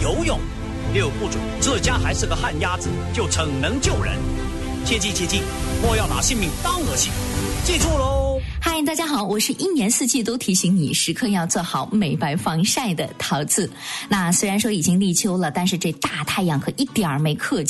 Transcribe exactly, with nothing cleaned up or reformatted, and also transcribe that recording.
游泳。六不准自家还是个旱鸭子就逞能救人，切记切记，莫要拿性命当儿戏，记住喽。 嗨，大家好，我是一年四季都提醒你时刻要做好美白防晒的桃子。那虽然说已经立秋了，但是这大太阳可一点儿没客气。